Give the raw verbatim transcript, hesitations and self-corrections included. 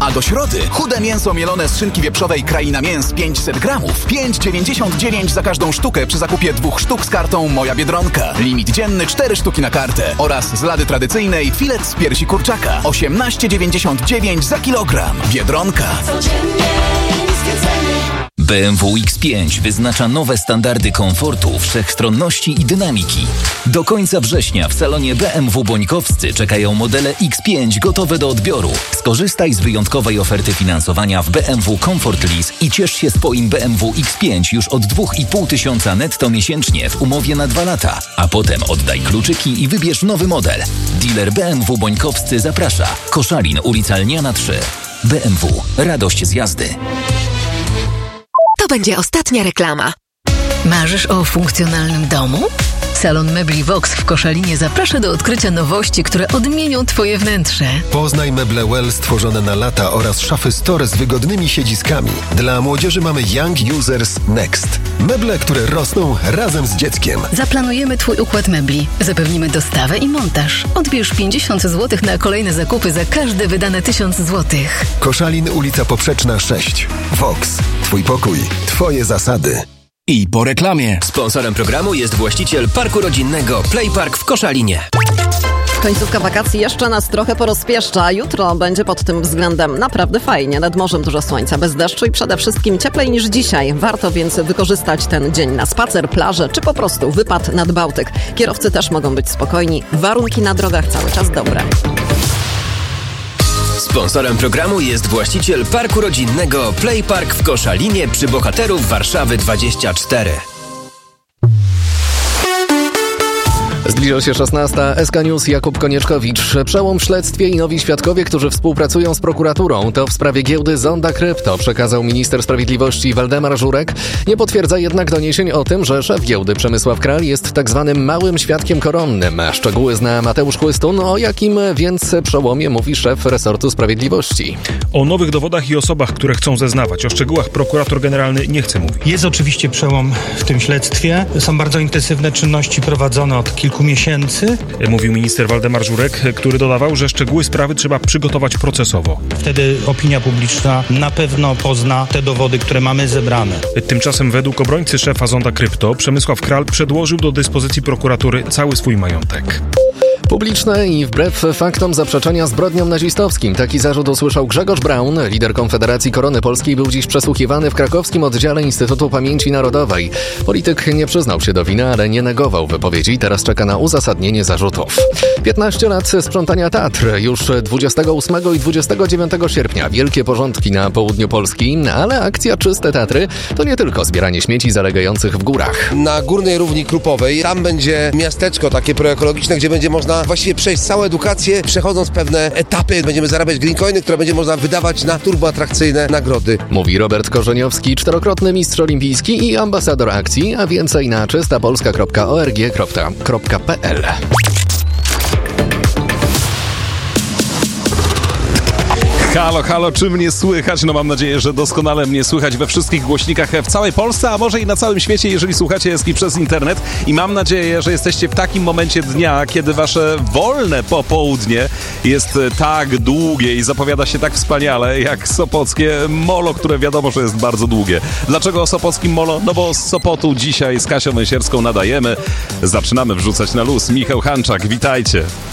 A do środy chude mięso mielone z szynki wieprzowej Kraina Mięs pięćset gramów. pięć dziewięćdziesiąt dziewięć za każdą sztukę przy zakupie dwóch sztuk z kartą Moja Biedronka. Limit dzienny cztery sztuki na kartę. Oraz z lady tradycyjnej filet z piersi kurczaka. osiemnaście dziewięćdziesiąt dziewięć za kilogram. Biedronka. Codziennie niskie ceny. B M W X pięć wyznacza nowe standardy komfortu, wszechstronności i dynamiki. Do końca września w salonie B M W Bońkowscy czekają modele X pięć gotowe do odbioru. Skorzystaj z wyjątkowej oferty finansowania w B M W Comfort Lease i ciesz się swoim B M W X pięć już od dwa i pół tysiąca netto miesięcznie w umowie na dwa lata. A potem oddaj kluczyki i wybierz nowy model. Dealer B M W Bońkowscy zaprasza. Koszalin, ulica Lniana trzy. B M W. Radość z jazdy. To będzie ostatnia reklama. Marzysz o funkcjonalnym domu? Salon Mebli Vox w Koszalinie zaprasza do odkrycia nowości, które odmienią Twoje wnętrze. Poznaj meble Well stworzone na lata oraz szafy Store z wygodnymi siedziskami. Dla młodzieży mamy Young Users Next. Meble, które rosną razem z dzieckiem. Zaplanujemy Twój układ mebli. Zapewnimy dostawę i montaż. Odbierz pięćdziesiąt złotych na kolejne zakupy za każde wydane tysiąc złotych. Koszalin, ulica Poprzeczna sześć. Vox. Twój pokój. Twoje zasady. I po reklamie. Sponsorem programu jest właściciel parku rodzinnego Playpark w Koszalinie. Końcówka wakacji jeszcze nas trochę porozpieszcza. Jutro będzie pod tym względem naprawdę fajnie. Nad morzem dużo słońca, bez deszczu i przede wszystkim cieplej niż dzisiaj. Warto więc wykorzystać ten dzień na spacer, plażę czy po prostu wypad nad Bałtyk. Kierowcy też mogą być spokojni. Warunki na drogach cały czas dobre. Sponsorem programu jest właściciel parku rodzinnego Playpark w Koszalinie przy Bohaterów Warszawy dwadzieścia cztery. Zbliża się szesnasta. S K News, Jakub Konieczkowicz. Przełom w śledztwie i nowi świadkowie, którzy współpracują z prokuraturą. To w sprawie giełdy Zonda Krypto przekazał minister sprawiedliwości Waldemar Żurek. Nie potwierdza jednak doniesień o tym, że szef giełdy Przemysław Kral jest tak zwanym małym świadkiem koronnym. Szczegóły zna Mateusz Chłystun. O jakim więc przełomie mówi szef resortu sprawiedliwości? O nowych dowodach i osobach, które chcą zeznawać. O szczegółach prokurator generalny nie chce mówić. Jest oczywiście przełom w tym śledztwie. Są bardzo intensywne czynności prowadzone od kilku miesięcy. Mówił minister Waldemar Żurek, który dodawał, że szczegóły sprawy trzeba przygotować procesowo. Wtedy opinia publiczna na pewno pozna te dowody, które mamy zebrane. Tymczasem według obrońcy szefa Zonda Krypto Przemysław Kral przedłożył do dyspozycji prokuratury cały swój majątek. Publiczne i wbrew faktom zaprzeczenia zbrodniom nazistowskim. Taki zarzut usłyszał Grzegorz Braun. Lider Konfederacji Korony Polskiej był dziś przesłuchiwany w krakowskim oddziale Instytutu Pamięci Narodowej. Polityk nie przyznał się do winy, ale nie negował wypowiedzi. Teraz czeka na uzasadnienie zarzutów. piętnaście lat sprzątania Tatr. Już dwudziestego ósmego i dwudziestego dziewiątego sierpnia wielkie porządki na południu Polski, ale akcja Czyste Tatry to nie tylko zbieranie śmieci zalegających w górach. Na Górnej Równi Krupowej tam będzie miasteczko takie proekologiczne, gdzie będzie można właściwie przejść całą edukację, przechodząc pewne etapy. Będziemy zarabiać green coiny, które będzie można wydawać na turboatrakcyjne nagrody. Mówi Robert Korzeniowski, czterokrotny mistrz olimpijski i ambasador akcji, a więcej na czystapolska kropka org kropka p l. Halo, halo, czy mnie słychać? No mam nadzieję, że doskonale mnie słychać we wszystkich głośnikach w całej Polsce, a może i na całym świecie, jeżeli słuchacie Eski przez internet. I mam nadzieję, że jesteście w takim momencie dnia, kiedy wasze wolne popołudnie jest tak długie i zapowiada się tak wspaniale, jak sopockie molo, które wiadomo, że jest bardzo długie. Dlaczego o sopockim molo? No bo z Sopotu dzisiaj z Kasią Węsierską nadajemy. Zaczynamy wrzucać na luz. Michał Hanczak, witajcie.